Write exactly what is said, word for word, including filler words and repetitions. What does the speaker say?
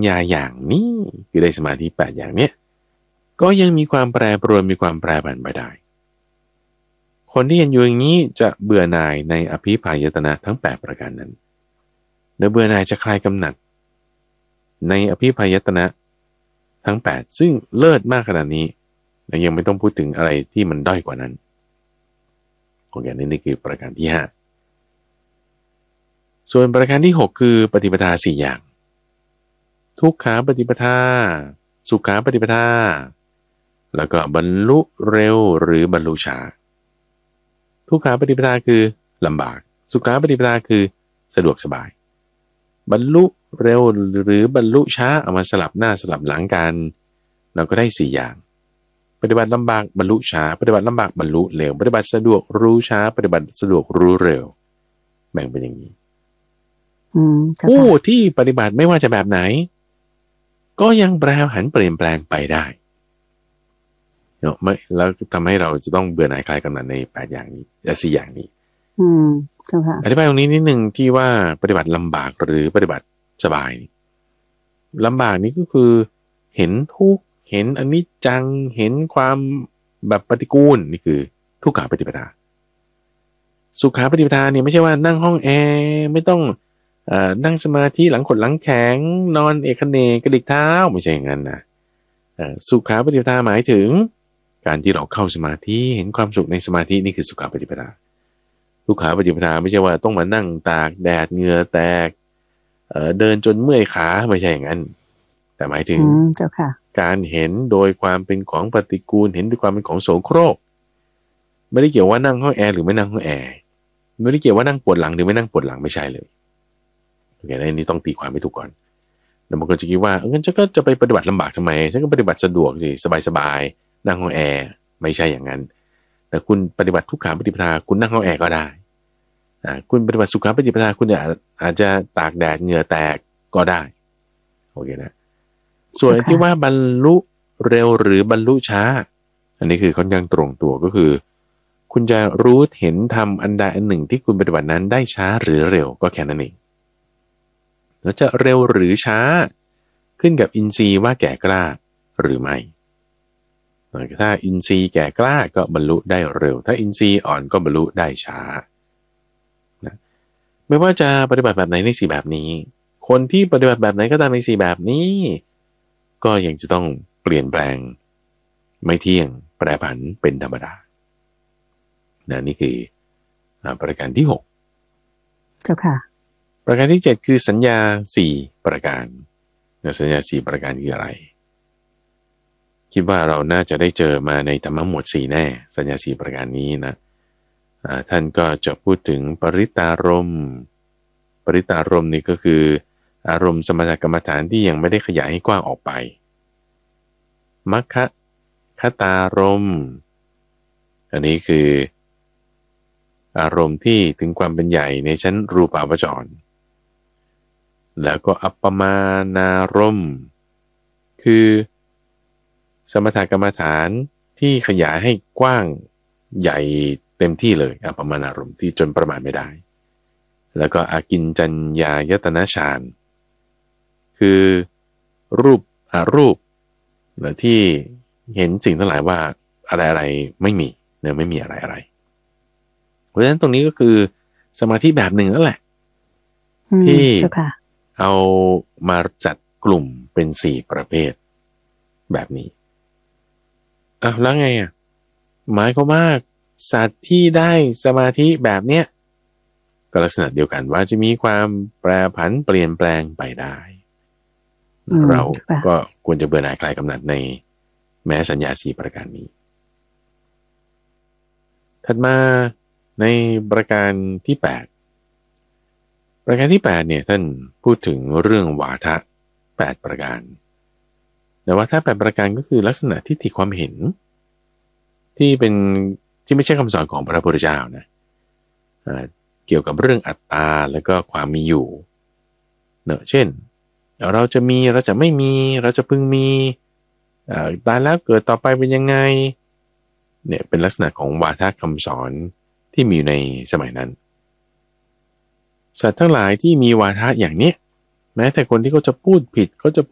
ญาอย่างนี้คือได้สมาธิแปดอย่างเนี้ยก็ยังมีความแปรปรวนมีความแปรผันไปได้คนที่เห็นอยู่อย่างนี้จะเบื่อหน่ายในอภิพายตนะทั้งแปดประการนั้นเนื้อเบื่อหน่ายจะคลายกำหนัดในอภิพายตนะทั้งแปดซึ่งเลิศมากขนาดนี้และยังไม่ต้องพูดถึงอะไรที่มันด้อยกว่านั้นของอย่างนี้นี่คือประการที่ห้าส่วนประการที่หกคือปฏิปทาสี่อย่างทุกขาปฏิปทาสุขาปฏิปทาแล้วก็บรรลุเร็วหรือบรรลุช้าทุกขาปฏิปทาคือลำบากสุขาปฏิปทาคือสะดวกสบายบรรลุเร็วหรือบรรลุช้าเอามาสลับหน้าสลับหลังกันเราก็ได้สี่อย่างปฏิบัติลำบากบรรลุช้าปฏิบัติลำบากบรรลุเร็วปฏิบัติสะดวกรู้ช้าปฏิบัติสะดวกรู้เร็วแบ่งเป็นอย่างนี้ผู้ที่ปฏิบัติไม่ว่าจะแบบไหนก็ยังแปรผันเปลี่ยนแปลงไปได้เนาะไม่แล้วทำให้เราจะต้องเบื่อหน่ายคลายกำหนัดในแปดอย่างนี้และสี่อย่างนี้อืมเจ้าค่ะอธิบายตรงนี้นิดนึงที่ว่าปฏิบัติลำบากหรือปฏิบัติสบายลำบากนี้ก็คือเห็นทุกข์เห็นอนิจจังเห็นความแบบปฏิกูลนี่คือทุกขาปฏิปทาสุขาปฏิปทาเนี่ยไม่ใช่ว่านั่งห้องแอร์ไม่ต้องเอ่อนั่งสมาธิหลังขดหลังแข็งนอนเอกเนกกระดิกเท้าไม่ใช่อย่างนั้นนะเอ่อสุขาปฏิปทาหมายถึงการที่เราเข้าสมาธิเห็นความสุขในสมาธินี่คือสุขาปฏิปทาทุกขาปฏิปทาไม่ใช่ว่าต้องมานั่งตากแดดเหงื่อแตกเอ่อเดินจนเมื่อยขาไม่ใช่อย่างนั้นแต่หมายถึงการเห็นโดยความเป็นของปฏิกูลเห็นด้วยความเป็นของโสโครกไม่ได้เกี่ยวว่านั่งห้องแอร์หรือไม่นั่งห้องแอร์ไม่ได้เกี่ยวว่านั่งปวดหลังหรือไม่นั่งปวดหลังไม่ใช่เลยโอเคอันนี้ต้องตีความให้ถูกก่อนแล้วบางคนจะคิดว่างั้นฉันก็จะไปปฏิบัติลำบากทำไมฉันก็ปฏิบัติสะดวกสิสบายๆนั่งห้องแอร์ไม่ใช่อย่างนั้นแต่คุณปฏิบัติทุกขาปฏิปทาคุณนั่งห้องแอร์ก็ได้อ่าคุณปฏิบัติสุขาปฏิปทาคุณอาจจะตากแดดเหงื่อแตกก็ได้โอเคนะส่วนที่ว่าบรรลุเร็วหรือบรรลุช้าอันนี้คือค่อนข้างตรงตัวก็คือคุณจะรู้เห็นทำอันใดอันหนึ่งที่คุณปฏิบัตินั้นได้ช้าหรือเร็วก็แค่นั้นเองแล้วจะเร็วหรือช้าขึ้นกับอินทรีย์ว่าแก่กล้าหรือไม่ถ้าอินทรีย์แก่กล้าก็บรรลุได้เร็วถ้าอินทรีย์อ่อนก็บรรลุได้ช้านะไม่ว่าจะปฏิบัติแบบไหนในสี่แบบนี้คนที่ปฏิบัติแบบไหนก็ตามในสี่แบบนี้ก็ยังจะต้องเปลี่ยนแปลงไม่เที่ยงแปรผันเป็นธรรมดานะนี่คือประการที่หกเจ้าค่ะประการที่เจ็ดคือสัญญาสี่ประการสัญญาสี่ประการคืออะไรคิดว่าเราน่าจะได้เจอมาในธรรมะหมวดสี่แน่สัญญาสี่ประการนี้นะท่านก็จะพูดถึงปริตารมณ์ปริตารมณ์นี่ก็คืออารมณ์สมถกรรมฐานที่ยังไม่ได้ขยายให้กว้างออกไปมัคคะคตารมณ์อันนี้คืออารมณ์ที่ถึงความเป็นใหญ่ในชั้นรูปาวจรแล้วก็อัปปมานารมณ์คือสมถกรรมฐานที่ขยายให้กว้างใหญ่เต็มที่เลยอัปปมานารมณ์ที่จนประมาณไม่ได้แล้วก็อากินจัญญายตนะฌานคือรูปอารูปที่เห็นสิ่งทั้งหลายว่าอะไรอะไรไม่มีเนื้อไม่มีอะไรอะไรเพราะฉะนั้นตรงนี้ก็คือสมาธิแบบหนึ่งนั่นแหละที่เอามาจัดกลุ่มเป็นสี่ประเภทแบบนี้อ่ะแล้วไงอ่ะหมายความว่าสัตว์ที่ได้สมาธิแบบเนี้ยก็ลักษณะเดียวกันว่าจะมีความแปรผันเปลี่ยนแปลงไปได้เราก็ควรจะเบื่อหน่ายคลายกำหนัดในแม้สัญญาสี่ประการนี้ถัดมาในประการที่แปดประการที่แปดเนี่ยท่านพูดถึงเรื่องวาทะแปดประการแต่วาทะแปดประการก็คือลักษณะทิฏฐิความเห็นที่เป็นที่ไม่ใช่คำสอนของพระพุทธเจ้านะเกี่ยวกับเรื่องอัตตาแล้วก็ความมีอยู่เนอะเช่นเราจะมีเราจะไม่มีเราจะพึงมีตายแล้วเกิดต่อไปเป็นยังไงเนี่ยเป็นลักษณะของวาทะคำสอนที่มีอยู่ในสมัยนั้นสัตว์ทั้งหลายที่มีวาทะอย่างนี้แม้แต่คนที่เขาจะพูดผิดเขาจะ